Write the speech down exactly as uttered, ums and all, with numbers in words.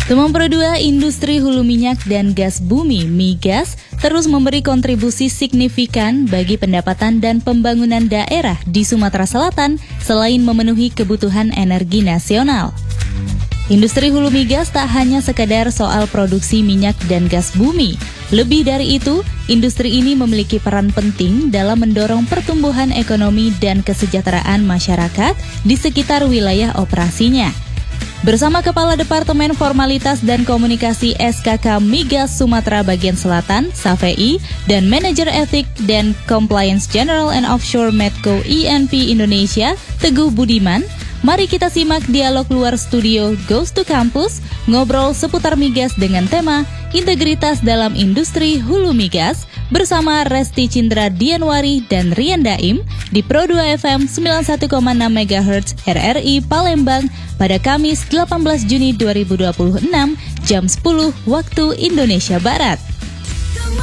Teman Pro dua, industri hulu minyak dan gas bumi (migas) terus memberi kontribusi signifikan bagi pendapatan dan pembangunan daerah di Sumatera Selatan selain memenuhi kebutuhan energi nasional. Industri hulu migas tak hanya sekadar soal produksi minyak dan gas bumi. Lebih dari itu, industri ini memiliki peran penting dalam mendorong pertumbuhan ekonomi dan kesejahteraan masyarakat di sekitar wilayah operasinya. Bersama Kepala Departemen Formalitas dan Komunikasi S K K Migas Sumatera Bagian Selatan, Safei, dan Manajer Etik dan Compliance General and Offshore Medco I N P Indonesia, Teguh Budiman, mari kita simak dialog luar studio Goes to Campus, ngobrol seputar migas dengan tema Integritas dalam Industri Hulu Migas bersama Resti Cindra Dianwari dan Rian Daim di Pro dua F M sembilan puluh satu koma enam megahertz R R I Palembang pada Kamis delapan belas Juni dua ribu dua puluh enam jam sepuluh waktu Indonesia Barat.